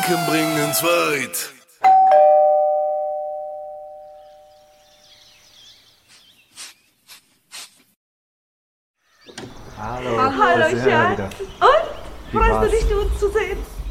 Gedanken bringen's weit. Hallo, Hallo, da sind wir Schatz. wieder. Und? Wie Freust war's? du dich, uns zu sehen?